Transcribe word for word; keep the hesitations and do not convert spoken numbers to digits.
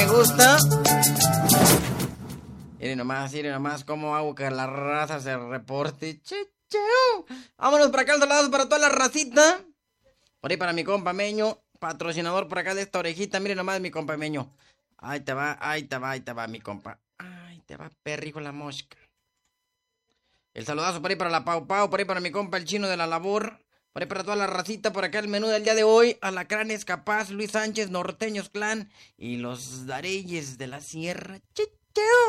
me gusta. Miren nomás, miren nomás cómo hago que la raza se reporte. Che, che, uh. Vámonos para acá al lado para toda la racita. Por ahí para mi compa Meño, patrocinador por acá de esta orejita. Miren nomás mi compa Meño. Ahí te va, ahí te va, ahí te va mi compa. Ahí te va, perrijo la mosca. El saludazo por ahí para la Pau Pau, por ahí para mi compa el chino de la labor. Por ahí para toda la racita, por acá el menú del día de hoy. Alacranes Capaz, Luis Sánchez, Norteños Clan y los Dareyes de la Sierra. Chicheo.